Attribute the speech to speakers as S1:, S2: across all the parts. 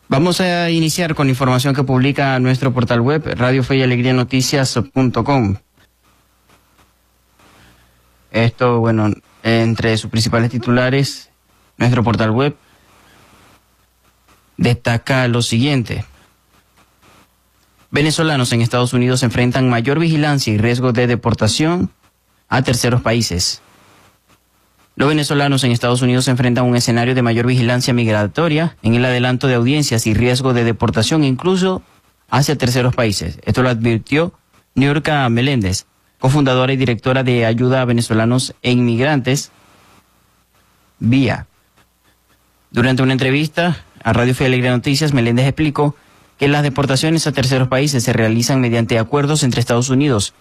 S1: Vamos a iniciar con información que publica nuestro portal web, radiofeyalegrianoticias.com. Esto, bueno, entre sus principales titulares, nuestro portal web destaca lo siguiente. Venezolanos en Estados Unidos enfrentan mayor vigilancia y riesgo de deportación a terceros países. Los venezolanos en Estados Unidos enfrentan un escenario de mayor vigilancia migratoria en el adelanto de audiencias y riesgo de deportación incluso hacia terceros países. Esto lo advirtió Niurka Meléndez, cofundadora y directora de Ayuda a Venezolanos e Inmigrantes, VIA. Durante una entrevista a Radio Fe y Alegría Noticias, Meléndez explicó que las deportaciones a terceros países se realizan mediante acuerdos entre estados,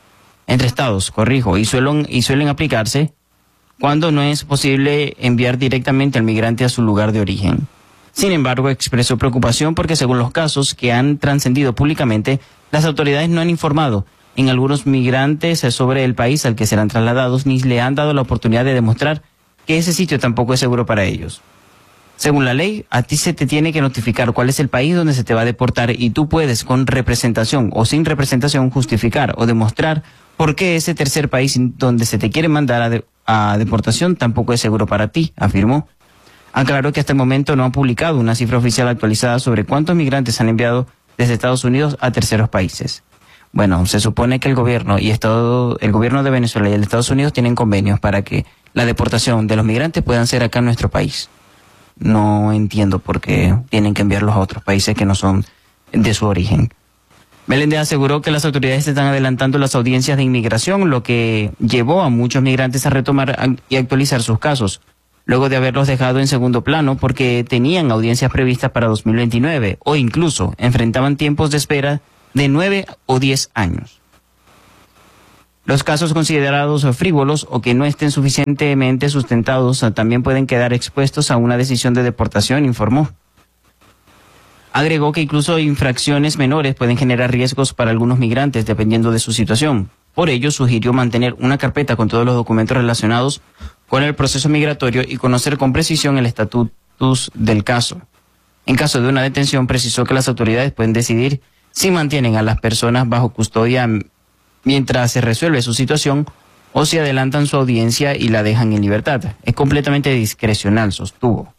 S1: y suelen aplicarse cuando no es posible enviar directamente al migrante a su lugar de origen. Sin embargo, expresó preocupación porque según los casos que han trascendido públicamente, las autoridades no han informado en algunos migrantes sobre el país al que serán trasladados, ni le han dado la oportunidad de demostrar que ese sitio tampoco es seguro para ellos. Según la ley, a ti se te tiene que notificar cuál es el país donde se te va a deportar y tú puedes, con representación o sin representación, justificar o demostrar por qué ese tercer país donde se te quiere mandar a deportación tampoco es seguro para ti, afirmó. Aclaró que hasta el momento no han publicado una cifra oficial actualizada sobre cuántos migrantes han enviado desde Estados Unidos a terceros países. Bueno, se supone que el gobierno de Venezuela y el de Estados Unidos tienen convenios para que la deportación de los migrantes puedan ser acá en nuestro país. No entiendo por qué tienen que enviarlos a otros países que no son de su origen. Meléndez aseguró que las autoridades están adelantando las audiencias de inmigración, lo que llevó a muchos migrantes a retomar y actualizar sus casos, luego de haberlos dejado en segundo plano porque tenían audiencias previstas para 2029 o incluso enfrentaban tiempos de espera de 9 o 10 años. Los casos considerados frívolos o que no estén suficientemente sustentados también pueden quedar expuestos a una decisión de deportación, informó. Agregó que incluso infracciones menores pueden generar riesgos para algunos migrantes dependiendo de su situación. Por ello, sugirió mantener una carpeta con todos los documentos relacionados con el proceso migratorio y conocer con precisión el estatus del caso. En caso de una detención, precisó que las autoridades pueden decidir si mantienen a las personas bajo custodia mientras se resuelve su situación o si adelantan su audiencia y la dejan en libertad. Es completamente discrecional, sostuvo.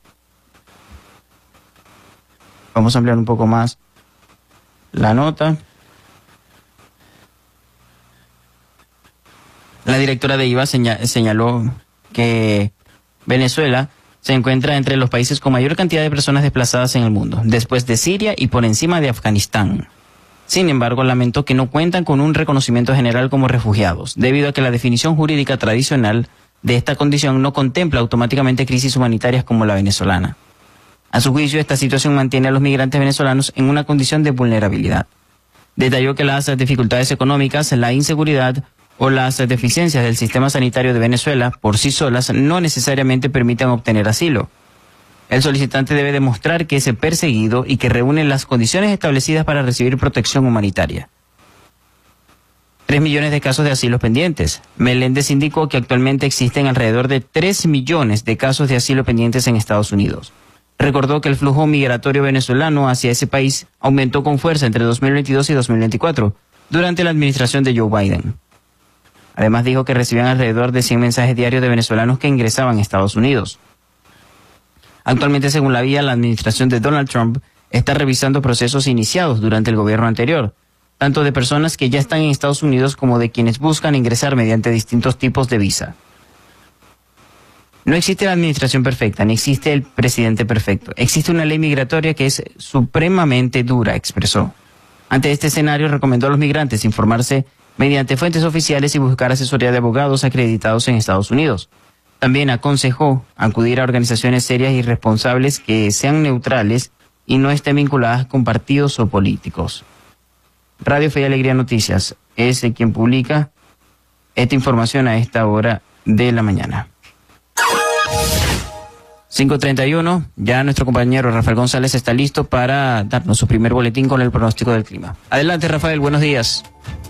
S1: Vamos a ampliar un poco más la nota. La directora de IVA señaló que Venezuela se encuentra entre los países con mayor cantidad de personas desplazadas en el mundo, después de Siria y por encima de Afganistán. Sin embargo, lamentó que no cuentan con un reconocimiento general como refugiados, debido a que la definición jurídica tradicional de esta condición no contempla automáticamente crisis humanitarias como la venezolana. A su juicio, esta situación mantiene a los migrantes venezolanos en una condición de vulnerabilidad. Detalló que las dificultades económicas, la inseguridad o las deficiencias del sistema sanitario de Venezuela por sí solas no necesariamente permiten obtener asilo. El solicitante debe demostrar que es perseguido y que reúne las condiciones establecidas para recibir protección humanitaria. 3 millones de casos de asilo pendientes. Meléndez indicó que actualmente existen alrededor de 3 millones de casos de asilo pendientes en Estados Unidos. Recordó que el flujo migratorio venezolano hacia ese país aumentó con fuerza entre 2022 y 2024, durante la administración de Joe Biden. Además dijo que recibían alrededor de 100 mensajes diarios de venezolanos que ingresaban a Estados Unidos. Actualmente, según la VIA, la administración de Donald Trump está revisando procesos iniciados durante el gobierno anterior, tanto de personas que ya están en Estados Unidos como de quienes buscan ingresar mediante distintos tipos de visa. No existe la administración perfecta, ni existe el presidente perfecto. Existe una ley migratoria que es supremamente dura, expresó. Ante este escenario, recomendó a los migrantes informarse mediante fuentes oficiales y buscar asesoría de abogados acreditados en Estados Unidos. También aconsejó acudir a organizaciones serias y responsables que sean neutrales y no estén vinculadas con partidos o políticos. Radio Fe y Alegría Noticias es quien publica esta información a esta hora de la mañana. 5:31, ya nuestro compañero Rafael González está listo para darnos su primer boletín con el pronóstico del clima. Adelante, Rafael, buenos días.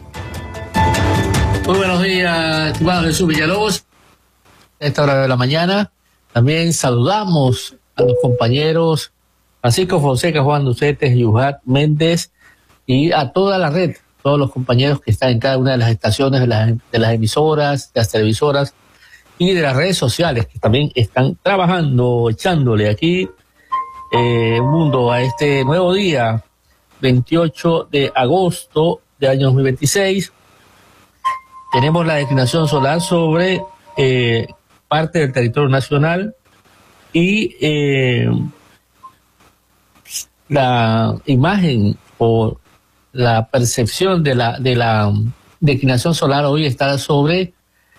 S2: Muy buenos días, estimado Jesús Villalobos. A esta hora de la mañana también saludamos a los compañeros Francisco Fonseca, Juan Ducetes, Yuhat Méndez y a toda la red, todos los compañeros que están en cada una de las estaciones de las emisoras, de las televisoras y de las redes sociales que también están trabajando, echándole aquí mundo a este nuevo día, 28 de agosto de año 2026. Tenemos la declinación solar sobre parte del territorio nacional y la imagen o la percepción de la declinación solar hoy está sobre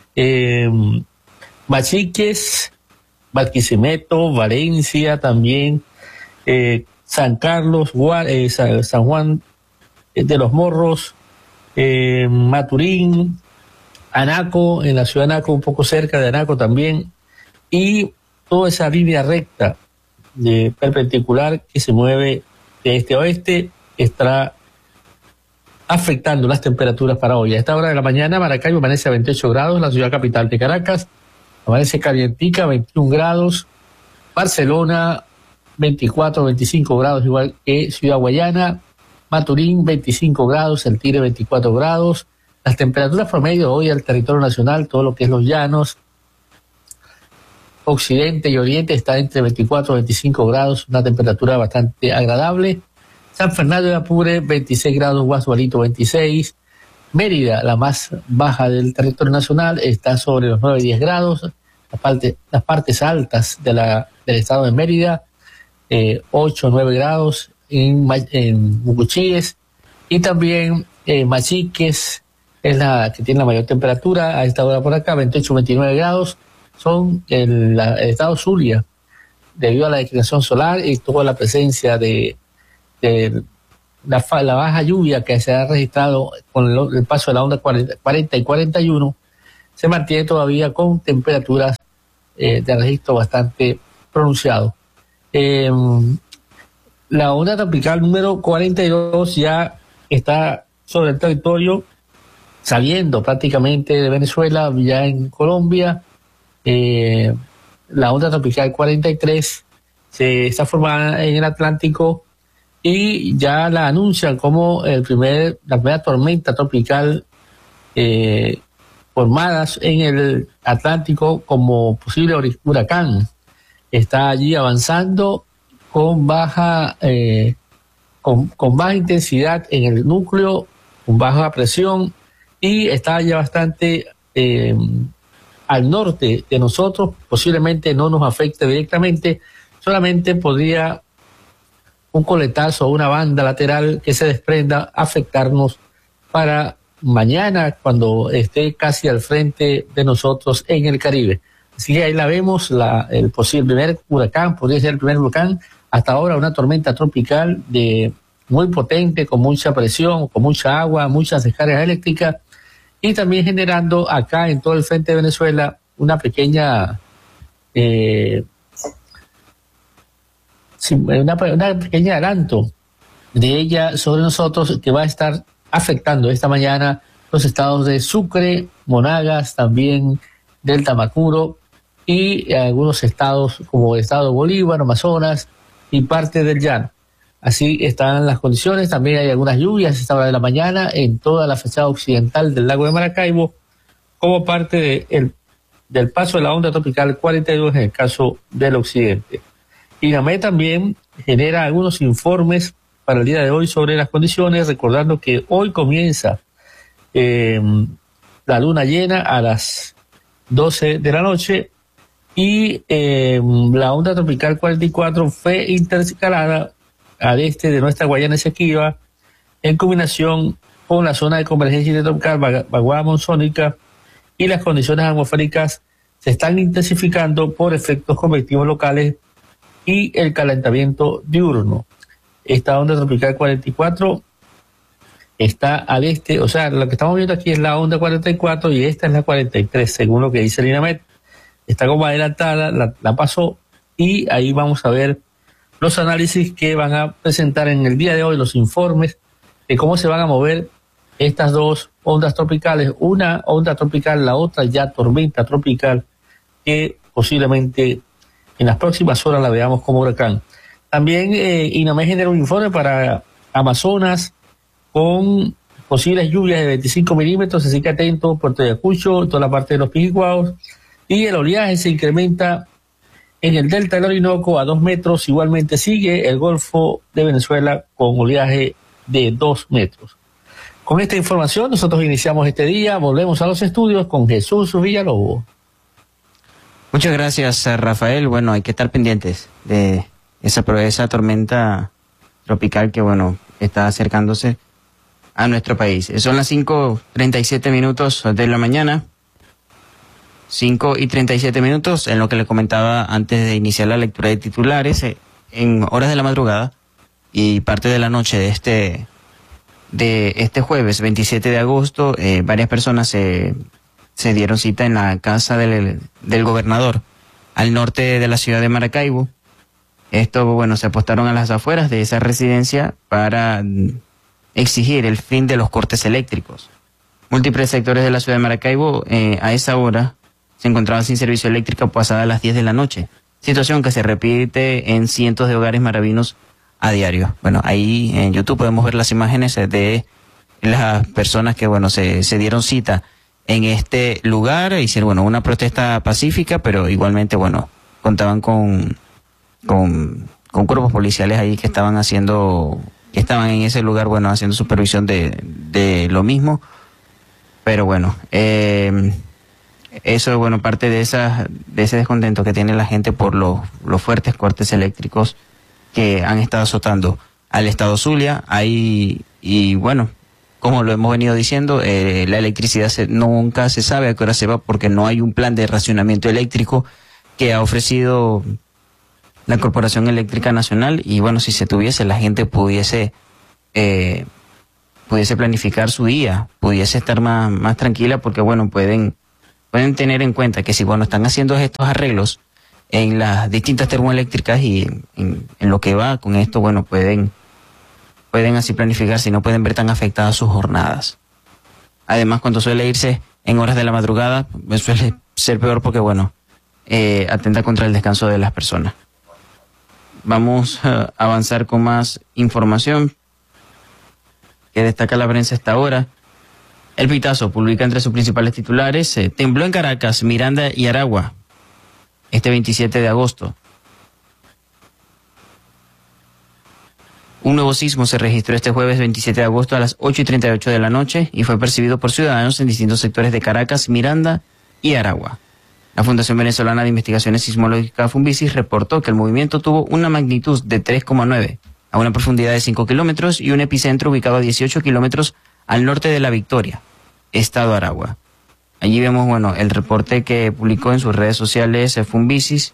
S2: Machiques, Barquisimeto, Valencia también, San Carlos, San Juan de los Morros, Maturín, Anaco, en la ciudad de Anaco, un poco cerca de Anaco también, y toda esa línea recta de perpendicular que se mueve de este a oeste está afectando las temperaturas para hoy. A esta hora de la mañana, Maracaibo amanece a 28 grados, la ciudad capital de Caracas amanece calientica, 21 grados, Barcelona 24, 25 grados, igual que Ciudad Guayana, Maturín 25 grados, El Tigre 24 grados. Las temperaturas promedio hoy al territorio nacional, todo lo que es los llanos, occidente y oriente, está entre 24 y 25 grados, una temperatura bastante agradable. San Fernando de Apure, 26 grados, Guasualito 26. Mérida, la más baja del territorio nacional, está sobre los 9 y 10 grados. Las partes altas del estado de Mérida, 8 o 9 grados en Mucuchíes. Y también Machiques es la que tiene la mayor temperatura a esta hora por acá, 28 o 29 grados. Son el estado Zulia, debido a la declinación solar y toda la presencia de la baja lluvia que se ha registrado con el paso de la onda 40 y 41, se mantiene todavía con temperaturas de registro bastante pronunciado. La onda tropical número 42 ya está sobre el territorio, saliendo prácticamente de Venezuela, ya en Colombia. La onda tropical 43 se está formada en el Atlántico y ya la anuncian como la primera tormenta tropical formadas en el Atlántico como posible huracán. Está allí avanzando con baja intensidad en el núcleo, con baja presión, y está ya bastante al norte de nosotros. Posiblemente no nos afecte directamente, solamente podría un coletazo o una banda lateral que se desprenda afectarnos para mañana, cuando esté casi al frente de nosotros en el Caribe. Así que ahí la vemos, el posible primer huracán, podría ser el primer huracán. Hasta ahora una tormenta tropical muy potente, con mucha presión, con mucha agua, muchas descargas eléctricas, y también generando acá en todo el frente de Venezuela una pequeña una pequeña adelanto de ella sobre nosotros, que va a estar afectando esta mañana los estados de Sucre, Monagas, también del Tamacuro, y algunos estados como el estado de Bolívar, Amazonas y parte del Llano. Así están las condiciones. También hay algunas lluvias a esta hora de la mañana en toda la fachada occidental del lago de Maracaibo, como parte del paso de la onda tropical 42 en el caso del occidente. INAMED también genera algunos informes para el día de hoy sobre las condiciones, recordando que hoy comienza la luna llena a las 12 de la noche, y la onda tropical 44 fue intercalada al este de nuestra Guayana Esequiba, en combinación con la zona de convergencia intertropical vaguada monzónica, y las condiciones atmosféricas se están intensificando por efectos convectivos locales y el calentamiento diurno. Esta onda tropical 44 está al este, o sea, lo que estamos viendo aquí es la onda 44 y esta es la 43, según lo que dice el INAMED. Está como adelantada, la pasó, y ahí vamos a ver los análisis que van a presentar en el día de hoy, los informes de cómo se van a mover estas dos ondas tropicales, una onda tropical, la otra ya tormenta tropical, que posiblemente en las próximas horas la veamos como huracán. También INAME genera un informe para Amazonas con posibles lluvias de 25 milímetros, así que atento, Puerto Ayacucho, toda la parte de los Pijicuaos, y el oleaje se incrementa en el delta del Orinoco a 2 metros, igualmente sigue el Golfo de Venezuela con oleaje de 2 metros. Con esta información nosotros iniciamos este día, volvemos a los estudios con Jesús Villalobos.
S1: Muchas gracias, Rafael. Bueno, hay que estar pendientes de esa tormenta tropical que, bueno, está acercándose a nuestro país. Son las 5:37 de la mañana. 5:37, en lo que le comentaba antes de iniciar la lectura de titulares, en horas de la madrugada y parte de la noche de este jueves 27 de agosto, varias personas se dieron cita en la casa del gobernador al norte de la ciudad de Maracaibo. Esto, bueno, se apostaron a las afueras de esa residencia para exigir el fin de los cortes eléctricos. Múltiples sectores de la ciudad de Maracaibo a esa hora se encontraban sin servicio eléctrico pasadas las 10 de la noche, situación que se repite en cientos de hogares maravinos a diario. Bueno, ahí en YouTube podemos ver las imágenes de las personas que, bueno, se dieron cita en este lugar, hicieron, bueno, una protesta pacífica, pero igualmente, bueno, contaban con cuerpos policiales ahí que estaban en ese lugar, bueno, haciendo supervisión de lo mismo. Pero bueno, eso es, bueno, parte de ese descontento que tiene la gente por los fuertes cortes eléctricos que han estado azotando al estado Zulia. Ahí, y bueno, como lo hemos venido diciendo, la electricidad nunca se sabe a qué hora se va, porque no hay un plan de racionamiento eléctrico que ha ofrecido la Corporación Eléctrica Nacional. Y bueno, si se tuviese, la gente pudiese planificar su día, pudiese estar más tranquila, porque bueno, pueden tener en cuenta que si, bueno, están haciendo estos arreglos en las distintas termoeléctricas y en lo que va con esto, bueno, pueden así planificar, si no pueden ver tan afectadas sus jornadas. Además, cuando suele irse en horas de la madrugada, pues suele ser peor, porque bueno, atenta contra el descanso de las personas. Vamos a avanzar con más información que destaca la prensa esta hora. El Pitazo publica entre sus principales titulares: tembló en Caracas, Miranda y Aragua este 27 de agosto. Un nuevo sismo se registró este jueves 27 de agosto a las 8:38 de la noche y fue percibido por ciudadanos en distintos sectores de Caracas, Miranda y Aragua. La Fundación Venezolana de Investigaciones Sismológicas, Funvisis, reportó que el movimiento tuvo una magnitud de 3,9 a una profundidad de 5 kilómetros y un epicentro ubicado a 18 kilómetros al norte de La Victoria, estado Aragua. Allí vemos, bueno, el reporte que publicó en sus redes sociales Funvisis,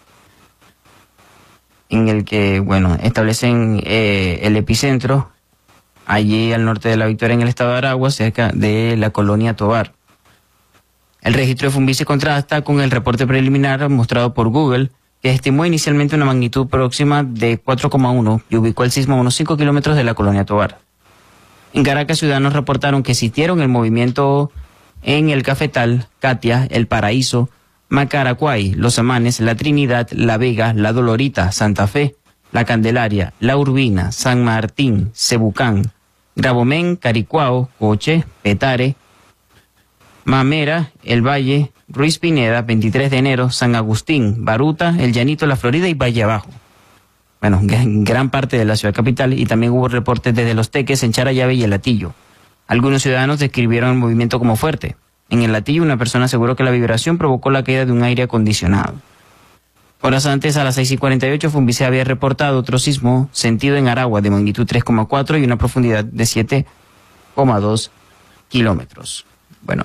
S1: en el que, bueno, establecen el epicentro allí al norte de La Victoria, en el estado de Aragua, cerca de la colonia Tovar. El registro de Funvisis contrasta con el reporte preliminar mostrado por Google, que estimó inicialmente una magnitud próxima de 4,1 y ubicó el sismo a unos 5 kilómetros de la colonia Tovar. En Caracas, ciudadanos reportaron que sintieron el movimiento en El Cafetal, Catia, El Paraíso, Macaracuay, Los Amanes, La Trinidad, La Vega, La Dolorita, Santa Fe, La Candelaria, La Urbina, San Martín, Cebucán, Gravomén, Caricuao, Coche, Petare, Mamera, El Valle, Ruiz Pineda, 23 de enero, San Agustín, Baruta, El Llanito, La Florida y Valle Abajo. Bueno, gran parte de la ciudad capital, y también hubo reportes desde Los Teques, en Charallave y El Latillo. Algunos ciudadanos describieron el movimiento como fuerte. En El Latillo, una persona aseguró que la vibración provocó la caída de un aire acondicionado. Horas antes, a las 6:48, Funvisis había reportado otro sismo sentido en Aragua de magnitud 3,4 y una profundidad de 7,2 kilómetros. Bueno,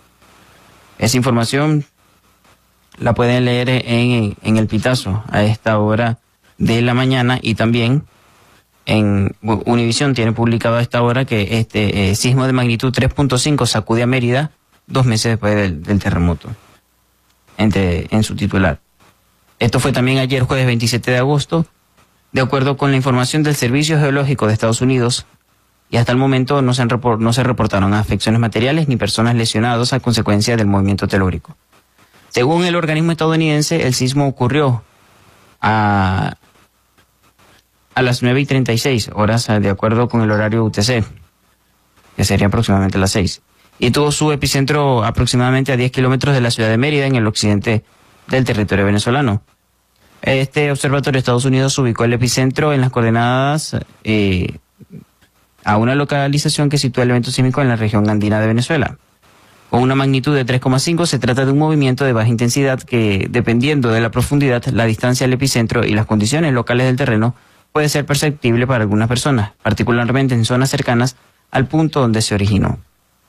S1: esa información la pueden leer en El Pitazo a esta hora de la mañana, y también en Univisión tiene publicado a esta hora que este sismo de magnitud 3,5 sacude a Mérida 2 meses después del terremoto, en su titular. Esto fue también ayer, jueves 27 de agosto, de acuerdo con la información del Servicio Geológico de Estados Unidos, y hasta el momento no se reportaron afecciones materiales ni personas lesionadas a consecuencia del movimiento telúrico. Según el organismo estadounidense, el sismo ocurrió a a las 9:36 horas, de acuerdo con el horario UTC, que sería aproximadamente las 6. Y tuvo su epicentro aproximadamente a 10 kilómetros de la ciudad de Mérida, en el occidente del territorio venezolano. Este observatorio de Estados Unidos ubicó el epicentro en las coordenadas a una localización que sitúa el evento sísmico en la región andina de Venezuela. Con una magnitud de 3,5, se trata de un movimiento de baja intensidad que, dependiendo de la profundidad, la distancia al epicentro y las condiciones locales del terreno, puede ser perceptible para algunas personas, particularmente en zonas cercanas al punto donde se originó.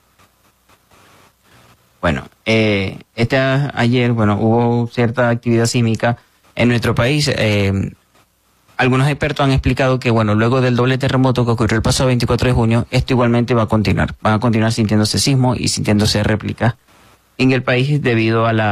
S1: Bueno, ayer, hubo cierta actividad sísmica en nuestro país. Algunos expertos han explicado que, luego del doble terremoto que ocurrió el pasado 24 de junio, esto igualmente va a continuar. Van a continuar sintiéndose sismos y sintiéndose réplicas en el país debido a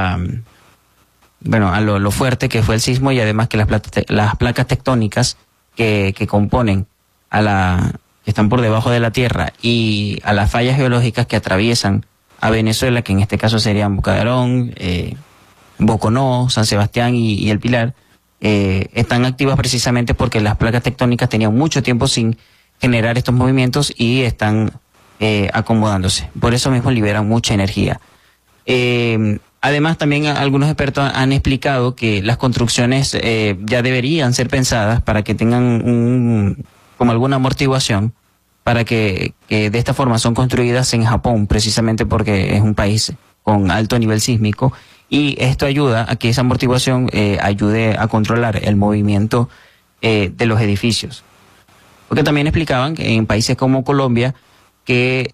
S1: lo fuerte que fue el sismo, y además que las placas tectónicas que componen que están por debajo de la tierra, y a las fallas geológicas que atraviesan a Venezuela, que en este caso serían Boca de Arón, Boconó, San Sebastián y El Pilar, están activas precisamente porque las placas tectónicas tenían mucho tiempo sin generar estos movimientos y están acomodándose. Por eso mismo liberan mucha energía. Además, también algunos expertos han explicado que las construcciones ya deberían ser pensadas para que tengan como alguna amortiguación, para que de esta forma son construidas en Japón, precisamente porque es un país con alto nivel sísmico, y esto ayuda a que esa amortiguación ayude a controlar el movimiento de los edificios. Porque también explicaban que en países como Colombia, que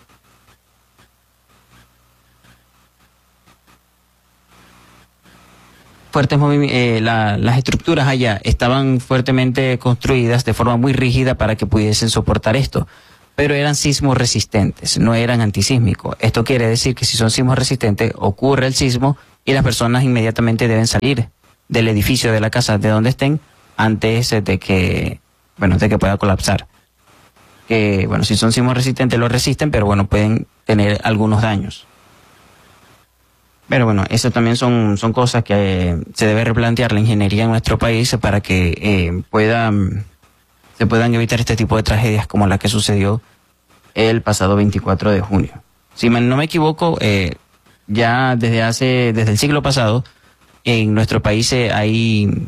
S1: las estructuras allá estaban fuertemente construidas de forma muy rígida para que pudiesen soportar esto, pero eran sismos resistentes, no eran antisísmicos. Esto quiere decir que si son sismos resistentes, ocurre el sismo y las personas inmediatamente deben salir del edificio, de la casa, de donde estén, antes de que pueda colapsar. Que, si son sismos resistentes, lo resisten, pero pueden tener algunos daños. Pero eso también son cosas que se debe replantear la ingeniería en nuestro país para que se puedan evitar este tipo de tragedias como la que sucedió el pasado 24 de junio. Si no me equivoco, ya desde el siglo pasado, en nuestro país hay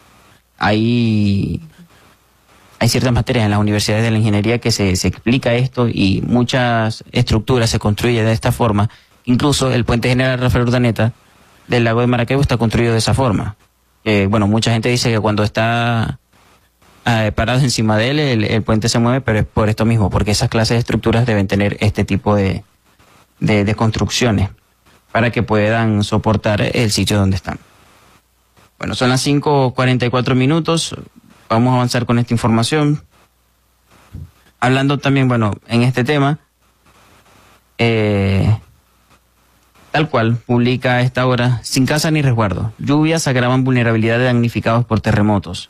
S1: ciertas materias en las universidades de la ingeniería que se explica esto, y muchas estructuras se construyen de esta forma. Incluso el puente General Rafael Urdaneta del lago de Maracaibo está construido de esa forma. Mucha gente dice que cuando está parado encima de él, el puente se mueve, pero es por esto mismo, porque esas clases de estructuras deben tener este tipo de construcciones para que puedan soportar el sitio donde están. Son las 5:44. Vamos a avanzar con esta información. Hablando también, en este tema, tal cual, publica a esta hora: sin casa ni resguardo, lluvias agravan vulnerabilidad de damnificados por terremotos.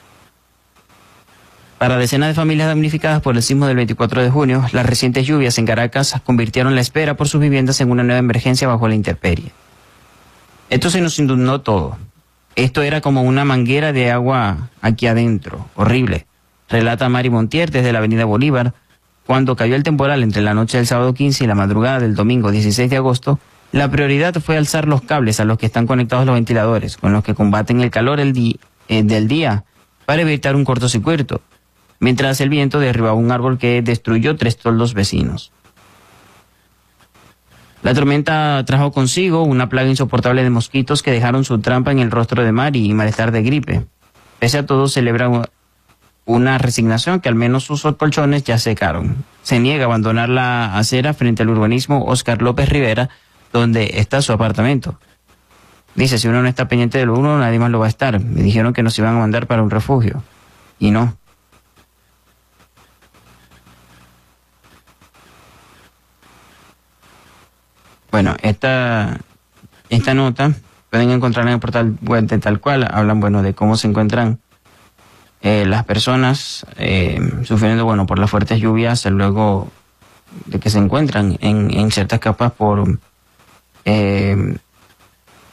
S1: Para decenas de familias damnificadas por el sismo del 24 de junio, las recientes lluvias en Caracas convirtieron la espera por sus viviendas en una nueva emergencia bajo la intemperie. Esto se nos inundó todo. Esto era como una manguera de agua aquí adentro, horrible, relata Mari Montier desde la avenida Bolívar. Cuando cayó el temporal entre la noche del sábado 15 y la madrugada del domingo 16 de agosto, la prioridad fue alzar los cables a los que están conectados los ventiladores, con los que combaten el calor del día, para evitar un cortocircuito, mientras el viento derribaba un árbol que destruyó 3 toldos vecinos. La tormenta trajo consigo una plaga insoportable de mosquitos que dejaron su trampa en el rostro de Mari y malestar de gripe. Pese a todo, celebra una resignación que al menos sus colchones ya secaron. Se niega a abandonar la acera frente al urbanismo Oscar López Rivera, donde está su apartamento. Dice: si uno no está pendiente de lo uno, nadie más lo va a estar. Me dijeron que nos iban a mandar para un refugio. Y no. Esta nota pueden encontrarla en el portal web de Tal Cual. Hablan, de cómo se encuentran las personas sufriendo, por las fuertes lluvias, luego de que se encuentran en ciertas capas por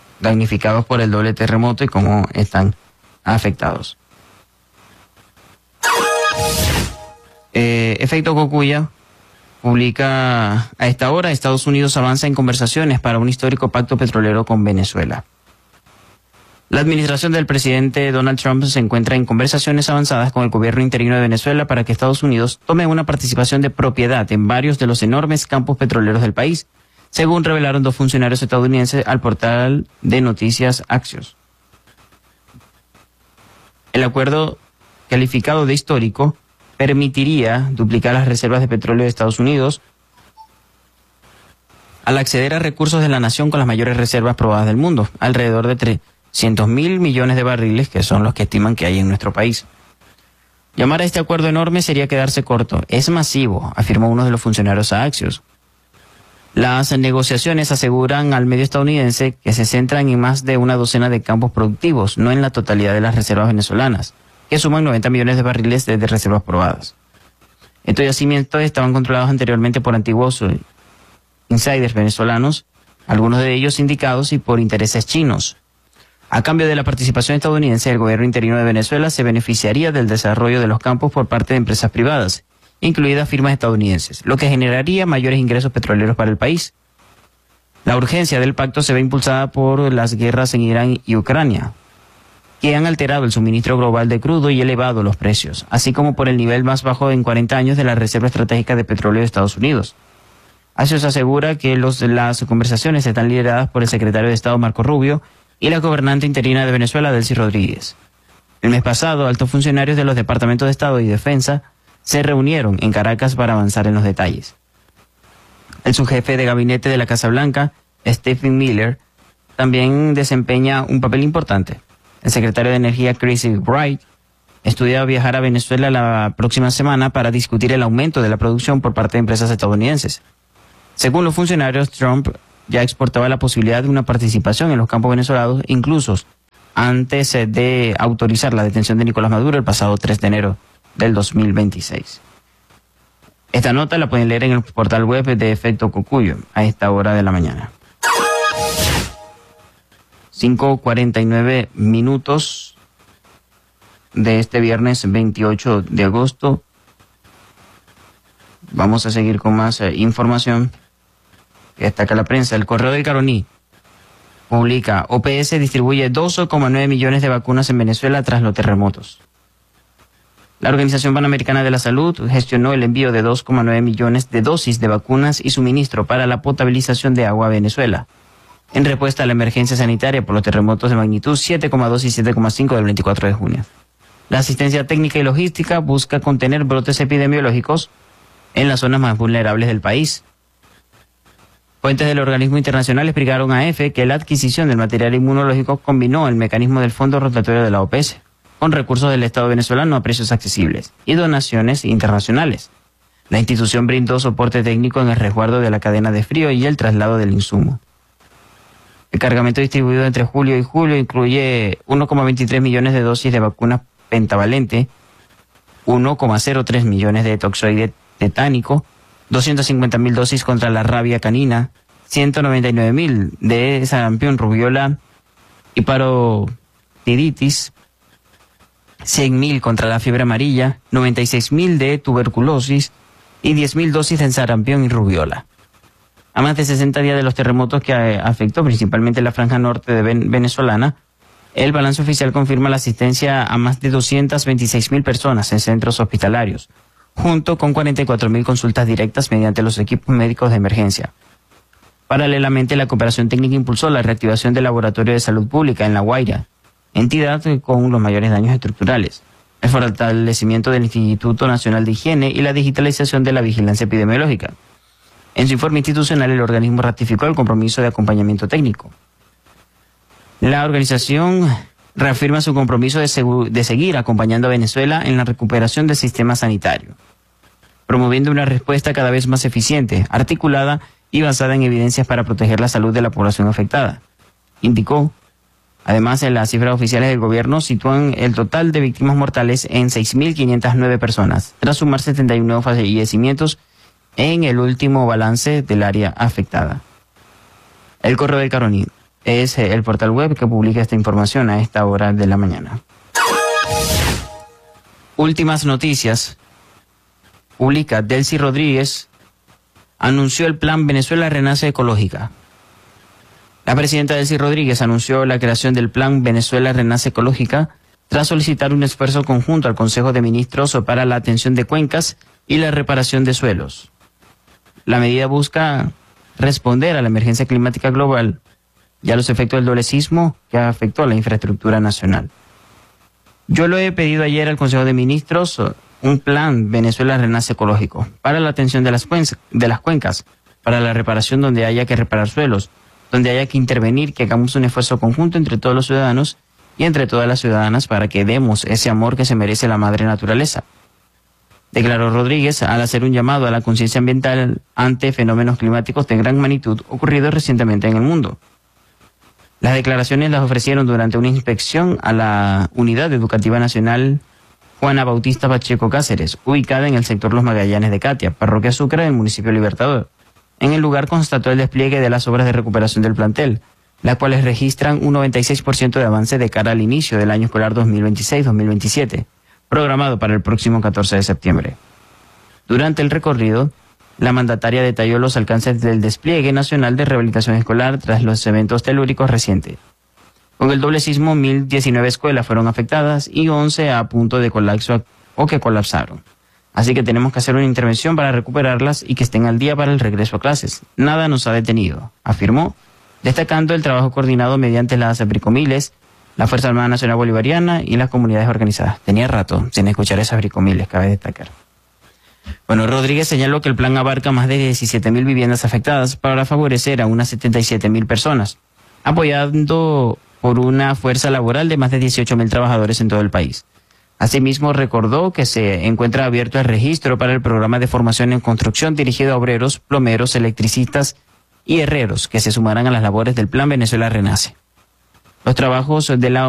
S1: damnificados por el doble terremoto, y cómo están afectados. Efecto Cocuyo publica a esta hora: Estados Unidos avanza en conversaciones para un histórico pacto petrolero con Venezuela. La administración del presidente Donald Trump se encuentra en conversaciones avanzadas con el gobierno interino de Venezuela para que Estados Unidos tome una participación de propiedad en varios de los enormes campos petroleros del país, según revelaron dos funcionarios estadounidenses al portal de noticias Axios. El acuerdo, calificado de histórico, permitiría duplicar las reservas de petróleo de Estados Unidos al acceder a recursos de la nación con las mayores reservas probadas del mundo, alrededor de 300.000 millones de barriles, que son los que estiman que hay en nuestro país. Llamar a este acuerdo enorme sería quedarse corto. Es masivo, afirmó uno de los funcionarios a Axios. Las negociaciones, aseguran al medio estadounidense, que se centran en más de una docena de campos productivos, no en la totalidad de las reservas venezolanas, que suman 90 millones de barriles de reservas probadas. Estos yacimientos estaban controlados anteriormente por antiguos insiders venezolanos, algunos de ellos sindicados y por intereses chinos. A cambio de la participación estadounidense, el gobierno interino de Venezuela se beneficiaría del desarrollo de los campos por parte de empresas privadas, incluidas firmas estadounidenses, lo que generaría mayores ingresos petroleros para el país. La urgencia del pacto se ve impulsada por las guerras en Irán y Ucrania, que han alterado el suministro global de crudo y elevado los precios, así como por el nivel más bajo en 40 años de la Reserva Estratégica de Petróleo de Estados Unidos. Axios asegura que las conversaciones están lideradas por el secretario de Estado Marco Rubio y la gobernante interina de Venezuela, Delcy Rodríguez. El mes pasado, altos funcionarios de los departamentos de Estado y Defensa se reunieron en Caracas para avanzar en los detalles. El subjefe de gabinete de la Casa Blanca, Stephen Miller, también desempeña un papel importante. El secretario de Energía, Chris Wright, estudia viajar a Venezuela la próxima semana para discutir el aumento de la producción por parte de empresas estadounidenses. Según los funcionarios, Trump ya exportaba la posibilidad de una participación en los campos venezolanos, incluso antes de autorizar la detención de Nicolás Maduro el pasado 3 de enero del 2026. Esta nota la pueden leer en el portal web de Efecto Cocuyo a esta hora de la mañana. 5:49 minutos de este viernes 28 de agosto. Vamos a seguir con más información que destaca la prensa. El Correo del Caroní publica: OPS distribuye 12,9 millones de vacunas en Venezuela tras los terremotos. La Organización Panamericana de la Salud gestionó el envío de 2,9 millones de dosis de vacunas y suministro para la potabilización de agua a Venezuela, en respuesta a la emergencia sanitaria por los terremotos de magnitud 7,2 y 7,5 del 24 de junio. La asistencia técnica y logística busca contener brotes epidemiológicos en las zonas más vulnerables del país. Fuentes del organismo internacional explicaron a EFE que la adquisición del material inmunológico combinó el mecanismo del Fondo Rotatorio de la OPS con recursos del Estado venezolano a precios accesibles y donaciones internacionales. La institución brindó soporte técnico en el resguardo de la cadena de frío y el traslado del insumo. El cargamento distribuido entre julio y julio incluye 1,23 millones de dosis de vacuna pentavalente, 1,03 millones de toxoide tetánico, 250.000 dosis contra la rabia canina, 199.000 de sarampión, rubiola y parotiditis, 100.000 contra la fiebre amarilla, 96.000 de tuberculosis y 10.000 dosis de sarampión y rubiola. A más de 60 días de los terremotos que afectó principalmente la franja norte de venezolana, el balance oficial confirma la asistencia a más de 226.000 personas en centros hospitalarios, junto con 44.000 consultas directas mediante los equipos médicos de emergencia. Paralelamente, la cooperación técnica impulsó la reactivación del Laboratorio de Salud Pública en La Guaira, entidad con los mayores daños estructurales, el fortalecimiento del Instituto Nacional de Higiene y la digitalización de la vigilancia epidemiológica. En su informe institucional, el organismo ratificó el compromiso de acompañamiento técnico. La organización reafirma su compromiso de seguir acompañando a Venezuela en la recuperación del sistema sanitario, promoviendo una respuesta cada vez más eficiente, articulada y basada en evidencias para proteger la salud de la población afectada, indicó. Además, las cifras oficiales del gobierno sitúan el total de víctimas mortales en 6.509 personas, tras sumar 71 nuevos fallecimientos en el último balance del área afectada. El Correo del Caroní es el portal web que publica esta información a esta hora de la mañana. Últimas noticias. Pública, Delcy Rodríguez, anunció el Plan Venezuela Renace Ecológica. La presidenta Delcy Rodríguez anunció la creación del Plan Venezuela Renace Ecológica tras solicitar un esfuerzo conjunto al Consejo de Ministros para la atención de cuencas y la reparación de suelos. La medida busca responder a la emergencia climática global y a los efectos del doble sismo que afectó a la infraestructura nacional. Yo lo he pedido ayer al Consejo de Ministros, un plan Venezuela Renace Ecológico para la atención de las cuencas, para la reparación donde haya que reparar suelos, donde haya que intervenir, que hagamos un esfuerzo conjunto entre todos los ciudadanos y entre todas las ciudadanas para que demos ese amor que se merece la madre naturaleza. Declaró Rodríguez al hacer un llamado a la conciencia ambiental ante fenómenos climáticos de gran magnitud ocurridos recientemente en el mundo. Las declaraciones las ofrecieron durante una inspección a la Unidad Educativa Nacional Juana Bautista Pacheco Cáceres, ubicada en el sector Los Magallanes de Catia, parroquia Sucre del municipio Libertador. En el lugar constató el despliegue de las obras de recuperación del plantel, las cuales registran un 96% de avance de cara al inicio del año escolar 2026-2027, programado para el próximo 14 de septiembre. Durante el recorrido, la mandataria detalló los alcances del despliegue nacional de rehabilitación escolar tras los eventos telúricos recientes. Con el doble sismo, 1.019 escuelas fueron afectadas y 11 a punto de colapso o que colapsaron. Así que tenemos que hacer una intervención para recuperarlas y que estén al día para el regreso a clases. Nada nos ha detenido, afirmó, destacando el trabajo coordinado mediante las Bricomiles, la Fuerza Armada Nacional Bolivariana y las comunidades organizadas. Tenía rato sin escuchar esas Bricomiles, cabe destacar. Bueno, Rodríguez señaló que el plan abarca más de 17.000 viviendas afectadas para favorecer a unas 77.000 personas, apoyando por una fuerza laboral de más de 18.000 trabajadores en todo el país. Asimismo, recordó que se encuentra abierto el registro para el programa de formación en construcción dirigido a obreros, plomeros, electricistas y herreros que se sumarán a las labores del Plan Venezuela Renace. Los trabajos de la